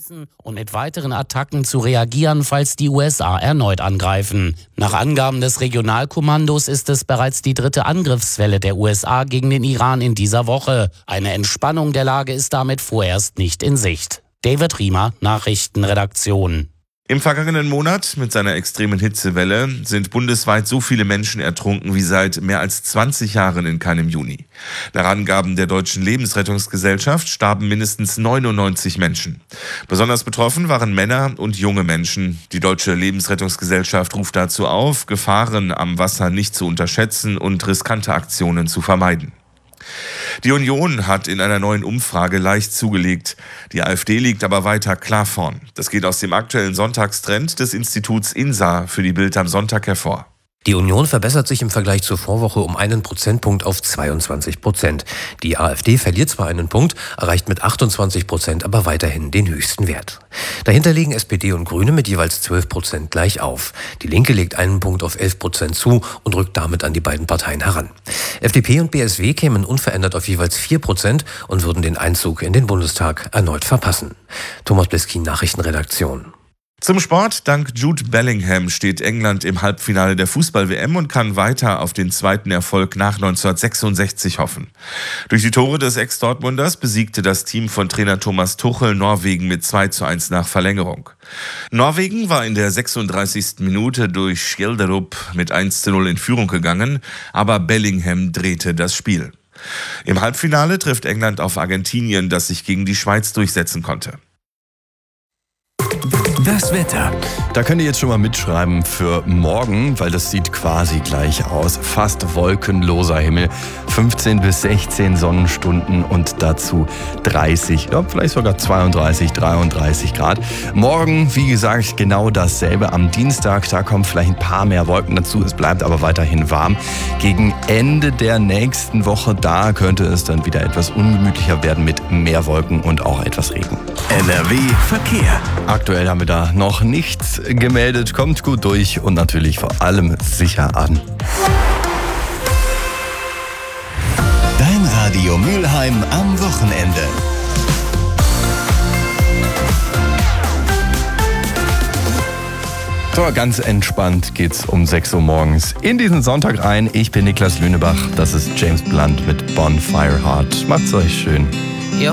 schützen und mit weiteren Attacken zu reagieren, falls die USA erneut angreifen. Nach Angaben des Regionalkommandos ist es bereits die 3. Angriffswelle der USA gegen den Iran in dieser Woche. Eine Entspannung der Lage ist damit vorerst nicht in Sicht. David Riemer, Nachrichtenredaktion. Im vergangenen Monat mit seiner extremen Hitzewelle sind bundesweit so viele Menschen ertrunken wie seit mehr als 20 Jahren in keinem Juni. Nach Angaben der Deutschen Lebensrettungsgesellschaft starben mindestens 99 Menschen. Besonders betroffen waren Männer und junge Menschen. Die Deutsche Lebensrettungsgesellschaft ruft dazu auf, Gefahren am Wasser nicht zu unterschätzen und riskante Aktionen zu vermeiden. Die Union hat in einer neuen Umfrage leicht zugelegt. Die AfD liegt aber weiter klar vorn. Das geht aus dem aktuellen Sonntagstrend des Instituts INSA für die Bild am Sonntag hervor. Die Union verbessert sich im Vergleich zur Vorwoche um einen Prozentpunkt auf 22%. Die AfD verliert zwar einen Punkt, erreicht mit 28% aber weiterhin den höchsten Wert. Dahinter liegen SPD und Grüne mit jeweils 12% gleich auf. Die Linke legt einen Punkt auf 11% zu und rückt damit an die beiden Parteien heran. FDP und BSW kämen unverändert auf jeweils 4% und würden den Einzug in den Bundestag erneut verpassen. Thomas Bliskin, Nachrichtenredaktion. Zum Sport. Dank Jude Bellingham steht England im Halbfinale der Fußball-WM und kann weiter auf den zweiten Erfolg nach 1966 hoffen. Durch die Tore des Ex-Dortmunders besiegte das Team von Trainer Thomas Tuchel Norwegen mit 2:1 nach Verlängerung. Norwegen war in der 36. Minute durch Skjelderup mit 1:0 in Führung gegangen, aber Bellingham drehte das Spiel. Im Halbfinale trifft England auf Argentinien, das sich gegen die Schweiz durchsetzen konnte. Das Wetter. Da könnt ihr jetzt schon mal mitschreiben für morgen, weil das sieht quasi gleich aus. Fast wolkenloser Himmel, 15 bis 16 Sonnenstunden und dazu 30, ja, vielleicht sogar 32, 33 Grad. Morgen, wie gesagt, genau dasselbe. Am Dienstag, da kommen vielleicht ein paar mehr Wolken dazu. Es bleibt aber weiterhin warm. Gegen Ende der nächsten Woche, da könnte es dann wieder etwas ungemütlicher werden mit mehr Wolken und auch etwas Regen. NRW Verkehr. Aktuell haben wir da noch nichts gemeldet. Kommt gut durch und natürlich vor allem sicher an. Dein Radio Mülheim am Wochenende. So, ganz entspannt geht's um 6 Uhr morgens in diesen Sonntag rein. Ich bin Niklas Lünebach. Das ist James Blunt mit Bonfire Heart. Macht's euch schön.